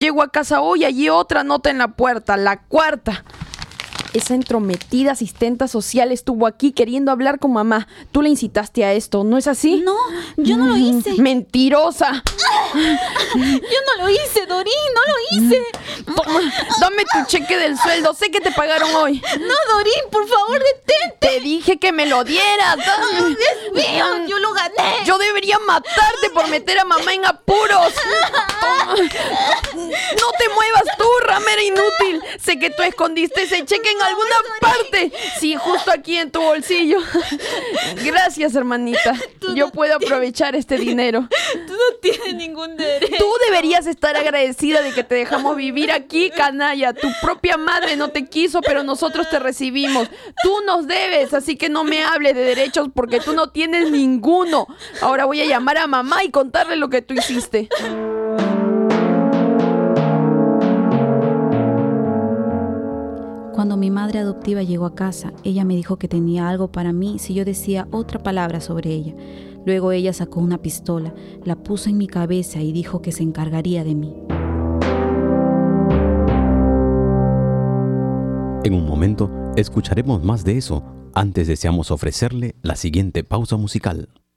llego a casa hoy, hallé otra nota en la puerta, la cuarta. Esa entrometida asistenta social estuvo aquí queriendo hablar con mamá. Tú le incitaste a esto, ¿no es así? No, yo no lo hice. ¡Mentirosa! Yo no lo hice, Dorín, no lo hice. Toma, dame tu cheque del sueldo. Sé que te pagaron hoy. No, Dorín, por favor, detente. Te dije que me lo dieras. Es mío, yo lo gané. Yo debería matarte por meter a mamá en apuros. Toma. No te muevas tú, ramera inútil. Sé que tú escondiste ese cheque en alguna parte. Sí, justo aquí en tu bolsillo. Gracias, hermanita. Yo puedo aprovechar este dinero. Tú no tienes ningún derecho. Tú deberías estar agradecida de que te dejamos vivir aquí, canalla. Tu propia madre no te quiso, pero nosotros te recibimos. Tú nos debes, así que no me hables de derechos porque tú no tienes ninguno. Ahora voy a llamar a mamá y contarle lo que tú hiciste. Cuando mi madre adoptiva llegó a casa, ella me dijo que tenía algo para mí si yo decía otra palabra sobre ella. Luego ella sacó una pistola, la puso en mi cabeza y dijo que se encargaría de mí. En un momento escucharemos más de eso. Antes deseamos ofrecerle la siguiente pausa musical.